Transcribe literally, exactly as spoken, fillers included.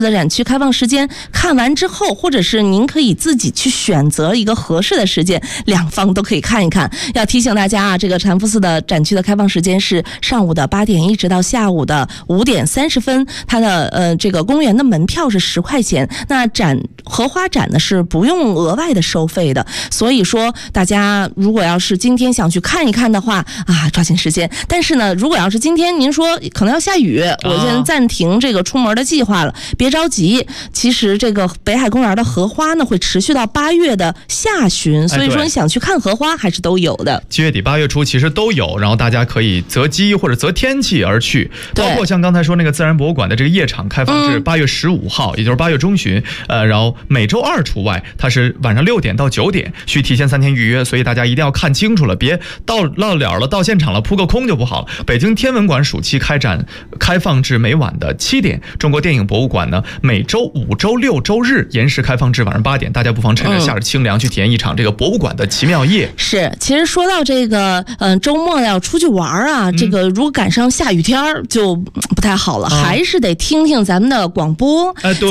的展区开放时间看完之后，或者是您可以自己去选择一个合适的时间，两方都可以看一看。要提醒大家啊，这个禅福寺的展区的开放时间是上午的八点一直到下午的五点三十分，它的呃这个公园的门票是十块钱，那展荷花展呢是不用额外的收费的。所以说大家如果要是今天想去看一看的话啊，抓紧时间。但是呢，如果要是今天您说可能要下雨，我现在暂停这个出门的计划了，别着急。其实这个北海公园的荷花呢会持续到八月的下旬，所以说你想去看荷花还是都有的。 七月底八月初其实都有，然后大家可以择机或者择天气而去。包括像刚才说那个自然博物馆的这个夜场开放至八月十五号、嗯，也就是八月中旬，呃，然后每周二除外，它是晚上六点到九点，需提前三天预约，所以大家一定要看清楚了，别到到了了到现场了扑个空就不好了。北京天文馆暑期开展开放至每晚的七点，中国电影博物馆呢每周五、周六、周日延时开放至晚上八点，大家不妨趁着下着清凉去体验一场这个博物馆的奇妙夜。 嗯、是，其实说到这个，嗯、呃，周末要出去玩啊、嗯，这个如果赶上下雨天就不太好了，嗯、还是得听听咱们的广播。 哎，对。